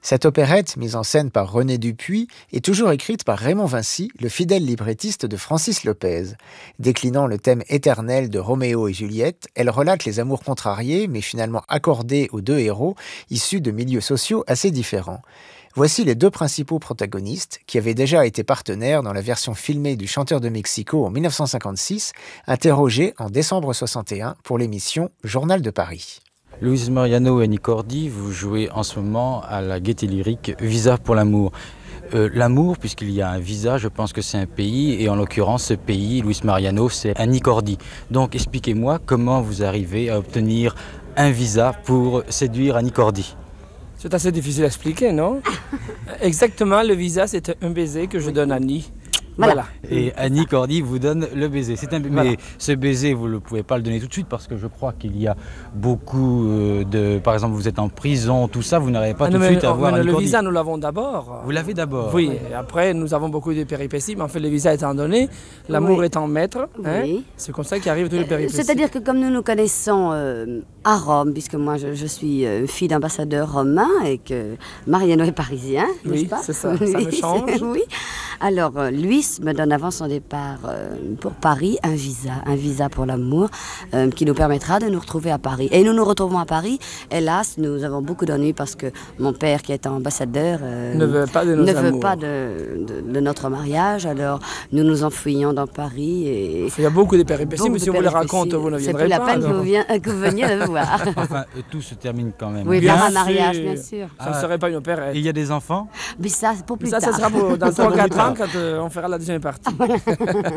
Cette opérette, mise en scène par René Dupuy, est toujours écrite par Raymond Vinci, le fidèle librettiste de Francis Lopez. Déclinant le thème éternel de Roméo et Juliette, elle relate les amours contrariés, mais finalement accordés aux deux héros, issus de milieux sociaux assez différents. Voici les deux principaux protagonistes, qui avaient déjà été partenaires dans la version filmée du Chanteur de Mexico en 1956, interrogés en décembre 61 pour l'émission Journal de Paris. Luis Mariano et Annie Cordy, vous jouez en ce moment à la Gaîté Lyrique Visa pour l'amour. L'amour, puisqu'il y a un visa, je pense que c'est un pays, et en l'occurrence, ce pays, Luis Mariano, c'est Annie Cordy. Donc expliquez-moi comment vous arrivez à obtenir un visa pour séduire Annie Cordy. C'est assez difficile à expliquer, non? Exactement, le visa, c'est un baiser que je donne à Annie. Voilà. Et Annie Cordy vous donne le baiser. Voilà. Mais ce baiser, vous ne pouvez pas le donner tout de suite parce que je crois qu'il y a beaucoup de... Par exemple, vous êtes en prison, tout ça, vous n'arrivez pas tout de suite à voir Annie le Cordy. visa, nous l'avons d'abord. Vous l'avez d'abord? Oui, et après, nous avons beaucoup de péripéties, mais en fait, le visa étant donné, l'amour étant maître, hein, c'est comme ça qu'arrivent toutes les péripéties. C'est-à-dire que comme nous nous connaissons à Rome, puisque moi je suis fille d'ambassadeur romain et que Mariano est parisien, n'est-ce pas? C'est ça, ça me change. Oui. Alors, Luis me donne avant son départ pour Paris un visa pour l'amour qui nous permettra de nous retrouver à Paris. Et nous nous retrouvons à Paris. Hélas, nous avons beaucoup d'ennuis parce que mon père, qui est ambassadeur, ne veut pas de nos amours. veut pas de notre mariage. Alors, nous nous enfuyons dans Paris. Et il y a beaucoup de péripéties, mais si on vous les raconte, vous ne viendrez pas. C'est plus la peine que vous veniez le voir. Enfin, tout se termine quand même. Oui, par un mariage, bien sûr. Ça ne serait pas une opérette. Et il y a des enfants? Mais ça, pour plus tard. Ça sera pour dans 3-4 ans quand on fera la deuxième partie.